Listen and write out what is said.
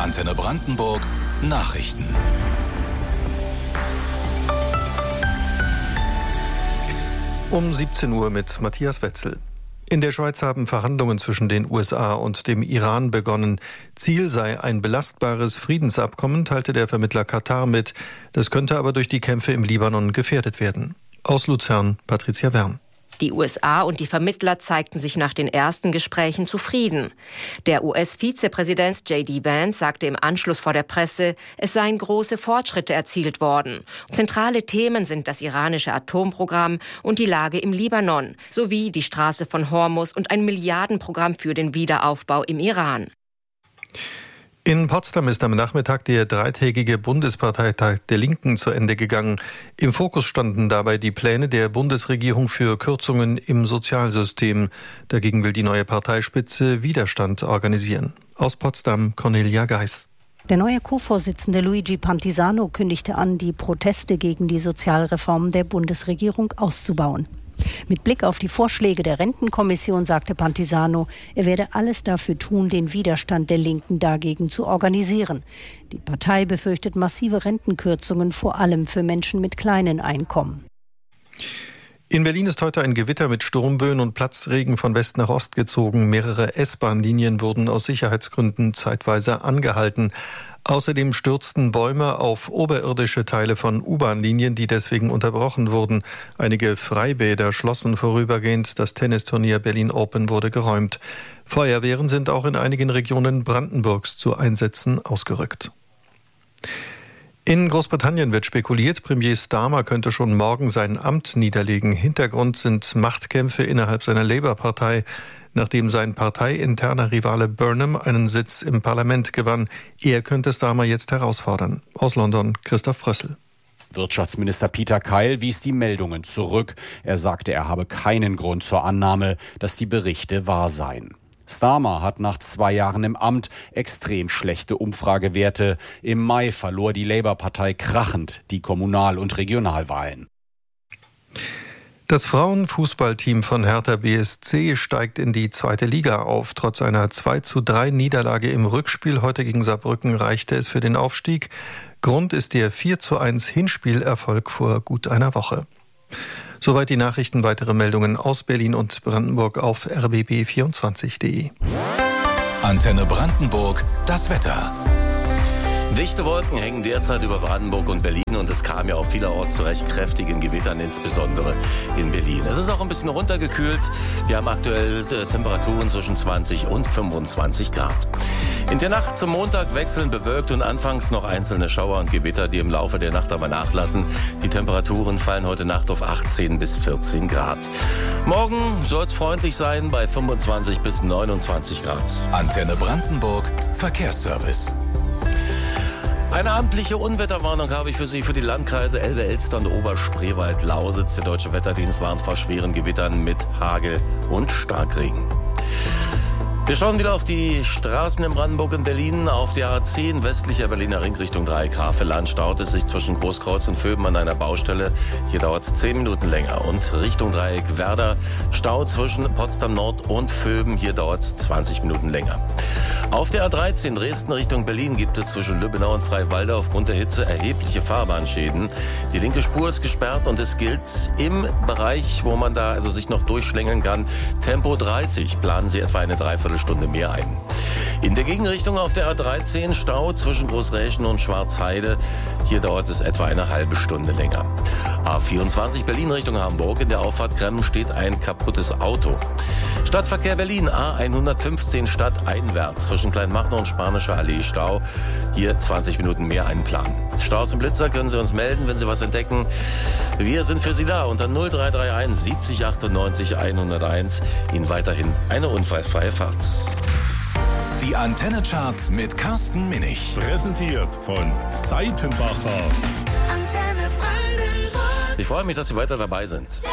Antenne Brandenburg Nachrichten. Um 17 Uhr mit Matthias Wetzel. In der Schweiz haben Verhandlungen zwischen den USA und dem Iran begonnen. Ziel sei ein belastbares Friedensabkommen, teilte der Vermittler Katar mit. Das könnte aber durch die Kämpfe im Libanon gefährdet werden. Aus Luzern, Patricia Wern. Die USA und die Vermittler zeigten sich nach den ersten Gesprächen zufrieden. Der US-Vizepräsident J.D. Vance sagte im Anschluss vor der Presse, es seien große Fortschritte erzielt worden. Zentrale Themen sind das iranische Atomprogramm und die Lage im Libanon, sowie die Straße von Hormuz und ein Milliardenprogramm für den Wiederaufbau im Iran. In Potsdam ist am Nachmittag der dreitägige Bundesparteitag der Linken zu Ende gegangen. Im Fokus standen dabei die Pläne der Bundesregierung für Kürzungen im Sozialsystem. Dagegen will die neue Parteispitze Widerstand organisieren. Aus Potsdam, Cornelia Geis. Der neue Co-Vorsitzende Luigi Pantisano kündigte an, die Proteste gegen die Sozialreformen der Bundesregierung auszubauen. Mit Blick auf die Vorschläge der Rentenkommission sagte Pantisano, er werde alles dafür tun, den Widerstand der Linken dagegen zu organisieren. Die Partei befürchtet massive Rentenkürzungen, vor allem für Menschen mit kleinen Einkommen. In Berlin ist heute ein Gewitter mit Sturmböen und Platzregen von West nach Ost gezogen. Mehrere S-Bahn-Linien wurden aus Sicherheitsgründen zeitweise angehalten. Außerdem stürzten Bäume auf oberirdische Teile von U-Bahn-Linien, die deswegen unterbrochen wurden. Einige Freibäder schlossen vorübergehend. Das Tennisturnier Berlin Open wurde geräumt. Feuerwehren sind auch in einigen Regionen Brandenburgs zu Einsätzen ausgerückt. In Großbritannien wird spekuliert, Premier Starmer könnte schon morgen sein Amt niederlegen. Hintergrund sind Machtkämpfe innerhalb seiner Labour-Partei, nachdem sein parteiinterner Rivale Burnham einen Sitz im Parlament gewann. Er könnte Starmer jetzt herausfordern. Aus London, Christoph Brössel. Wirtschaftsminister Peter Keil wies die Meldungen zurück. Er sagte, er habe keinen Grund zur Annahme, dass die Berichte wahr seien. Starmer hat nach 2 Jahren im Amt extrem schlechte Umfragewerte. Im Mai verlor die Labour-Partei krachend die Kommunal- und Regionalwahlen. Das Frauenfußballteam von Hertha BSC steigt in die 2. Liga auf. Trotz einer 2:3 Niederlage im Rückspiel heute gegen Saarbrücken reichte es für den Aufstieg. Grund ist der 4:1 Hinspielerfolg vor gut einer Woche. Soweit die Nachrichten. Weitere Meldungen aus Berlin und Brandenburg auf rbb24.de. Antenne Brandenburg, das Wetter. Dichte Wolken hängen derzeit über Brandenburg und Berlin und es kam ja auch vielerorts zu recht kräftigen Gewittern, insbesondere in Berlin. Es ist auch ein bisschen runtergekühlt. Wir haben aktuell Temperaturen zwischen 20 und 25 Grad. In der Nacht zum Montag wechseln bewölkt und anfangs noch einzelne Schauer und Gewitter, die im Laufe der Nacht aber nachlassen. Die Temperaturen fallen heute Nacht auf 18 bis 14 Grad. Morgen soll es freundlich sein bei 25 bis 29 Grad. Antenne Brandenburg, Verkehrsservice. Eine amtliche Unwetterwarnung habe ich für Sie für die Landkreise Elbe, Elster und Oberspreewald, Lausitz. Der Deutsche Wetterdienst warnt vor schweren Gewittern mit Hagel und Starkregen. Wir schauen wieder auf die Straßen in Brandenburg und Berlin. Auf der A10 westlicher Berliner Ring Richtung Dreieck-Havelland staut es sich zwischen Großkreuz und Vöben an einer Baustelle. Hier dauert es 10 Minuten länger. Und Richtung Dreieck-Werder Stau zwischen Potsdam Nord und Vöben. Hier dauert es 20 Minuten länger. Auf der A13 Dresden Richtung Berlin gibt es zwischen Lübbenau und Freiwalde aufgrund der Hitze erhebliche Fahrbahnschäden. Die linke Spur ist gesperrt und es gilt im Bereich, wo man da also sich noch durchschlängeln kann, Tempo 30. Planen Sie etwa eine Dreiviertelstunde mehr ein. In der Gegenrichtung auf der A13 Stau zwischen Großräschen und Schwarzheide. Hier dauert es etwa eine halbe Stunde länger. A24 Berlin Richtung Hamburg. In der Auffahrt Kremmen steht ein kaputtes Auto. Stadtverkehr Berlin A115 stadteinwärts zwischen Kleinmachnow und Spanischer Allee Stau. Hier 20 Minuten mehr einplanen. Staus und Blitzer können Sie uns melden, wenn Sie was entdecken. Wir sind für Sie da unter 0331 70 98 101. Ihnen weiterhin eine unfallfreie Fahrt. Die Antenne-Charts mit Carsten Minich. Präsentiert von Seitenbacher. Ich freue mich, dass Sie weiter dabei sind.